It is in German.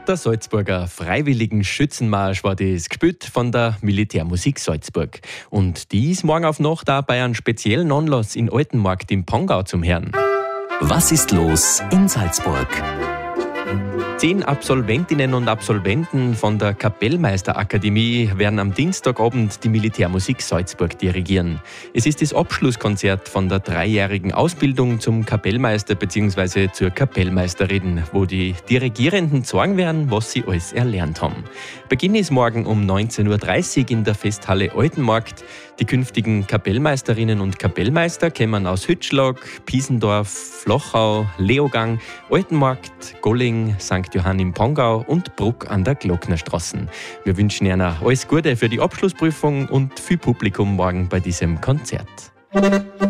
Der Salzburger Freiwilligen Schützenmarsch war das, gespielt von der Militärmusik Salzburg. Und die ist morgen auf Nacht auch bei einem speziellen Anlass in Altenmarkt im Pongau zum Hören. Was ist los in Salzburg? 10 Absolventinnen und Absolventen von der Kapellmeisterakademie werden am Dienstagabend die Militärmusik Salzburg dirigieren. Es ist das Abschlusskonzert von der 3-jährigen Ausbildung zum Kapellmeister bzw. zur Kapellmeisterin, wo die Dirigierenden zeigen werden, was sie alles erlernt haben. Beginn ist morgen um 19.30 Uhr in der Festhalle Altenmarkt. Die künftigen Kapellmeisterinnen und Kapellmeister kommen aus Hütschlag, Piesendorf, Flochau, Leogang, Altenmarkt, Golling, St. Johann im Pongau und Bruck an der Glocknerstraße. Wir wünschen Ihnen alles Gute für die Abschlussprüfung und viel Publikum morgen bei diesem Konzert.